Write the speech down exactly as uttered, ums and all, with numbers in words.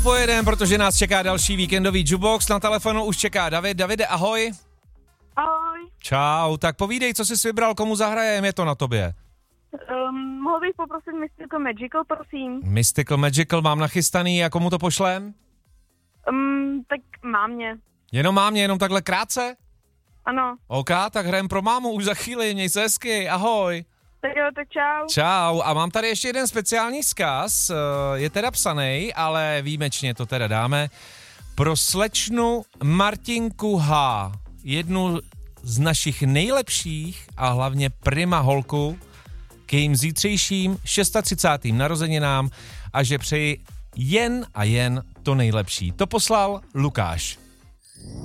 Pojedem, protože nás čeká další víkendový jukebox. Na telefonu už čeká David. Davide, ahoj. Ahoj. Čau, tak povídej, co jsi vybral, komu zahrajem, je to na tobě. Um, mohl bych poprosit Mystical Magical, prosím? Mystical Magical mám nachystaný a komu to pošlem? Um, tak mámě. Jenom mámě, jenom takhle krátce? Ano. OK, tak hrajem pro mámu už za chvíli, měj se hezky, ahoj. Tak jo, tak čau. Čau, a mám tady ještě jeden speciální vzkaz, je teda psanej, ale výjimečně to teda dáme. Pro slečnu Martinku H., jednu z našich nejlepších a hlavně prima holku, k jejím zítřejším třicátým šestým narozeninám a že přeji jen a jen to nejlepší. To poslal Lukáš.